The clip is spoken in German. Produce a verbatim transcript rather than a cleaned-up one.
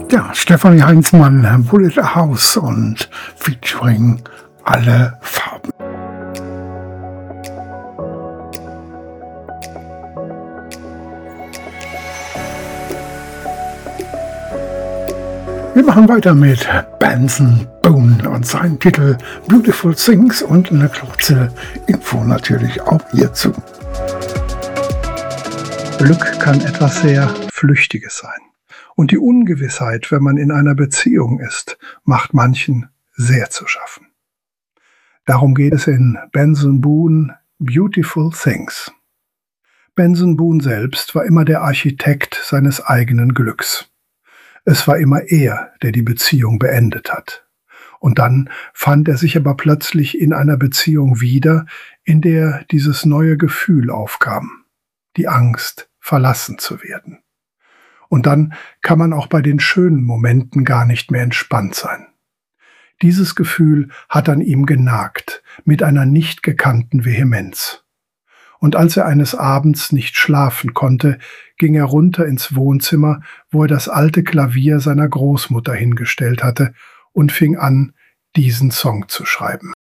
Ja, Stefanie Heinzmann, Bullet House und featuring alle Farben. Wir machen weiter mit Benson Boone und seinem Titel Beautiful Things und eine kurze Info natürlich auch hierzu. Glück kann etwas sehr Flüchtiges sein. Und die Ungewissheit, wenn man in einer Beziehung ist, macht manchen sehr zu schaffen. Darum geht es in Benson Boone, Beautiful Things. Benson Boone selbst war immer der Architekt seines eigenen Glücks. Es war immer er, der die Beziehung beendet hat. Und dann fand er sich aber plötzlich in einer Beziehung wieder, in der dieses neue Gefühl aufkam, die Angst, verlassen zu werden. Und dann kann man auch bei den schönen Momenten gar nicht mehr entspannt sein. Dieses Gefühl hat an ihm genagt, mit einer nicht gekannten Vehemenz. Und als er eines Abends nicht schlafen konnte, ging er runter ins Wohnzimmer, wo er das alte Klavier seiner Großmutter hingestellt hatte, und fing an, diesen Song zu schreiben.